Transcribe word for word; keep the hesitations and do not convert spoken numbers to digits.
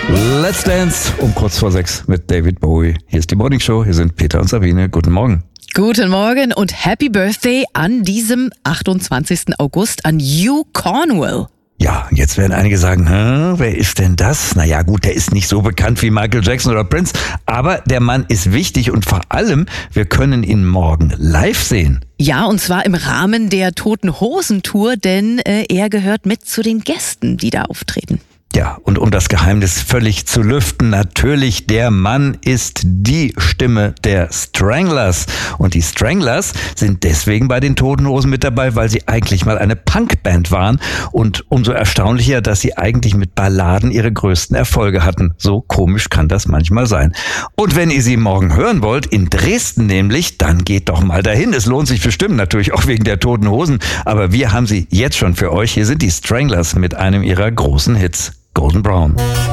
Let's Dance um kurz vor sechs mit David Bowie. Hier ist die Morning Show, hier sind Peter und Sabine. Guten Morgen. Guten Morgen und Happy Birthday an diesem achtundzwanzigsten August an Hugh Cornwell. Ja, jetzt werden einige sagen, Hä, wer ist denn das? Naja gut, der ist nicht so bekannt wie Michael Jackson oder Prince, aber der Mann ist wichtig und vor allem, wir können ihn morgen live sehen. Ja, und zwar im Rahmen der Toten Hosen Tour, denn äh, er gehört mit zu den Gästen, die da auftreten. Ja, und um das Geheimnis völlig zu lüften, natürlich, der Mann ist die Stimme der Stranglers. Und die Stranglers sind deswegen bei den Toten Hosen mit dabei, weil sie eigentlich mal eine Punkband waren. Und umso erstaunlicher, dass sie eigentlich mit Balladen ihre größten Erfolge hatten. So komisch kann das manchmal sein. Und wenn ihr sie morgen hören wollt, in Dresden nämlich, dann geht doch mal dahin. Es lohnt sich bestimmt, natürlich auch wegen der Toten Hosen. Aber wir haben sie jetzt schon für euch. Hier sind die Stranglers mit einem ihrer großen Hits. Golden Brown.